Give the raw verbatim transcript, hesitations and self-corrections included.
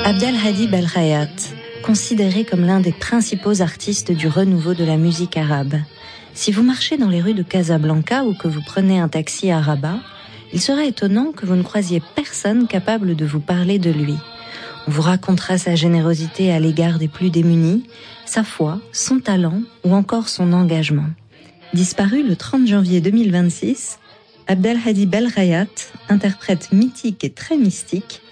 Abdelhadi Belghayat, considéré comme l'un des principaux artistes du renouveau de la musique arabe. Si vous marchez dans les rues de Casablanca ou que vous prenez un taxi à Rabat, il serait étonnant que vous ne croisiez personne capable de vous parler de lui. On vous racontera sa générosité à l'égard des plus démunis, sa foi, son talent ou encore son engagement. Disparu le trente janvier deux mille vingt-six, Abdelhadi Belghayat, interprète mythique et très mystique,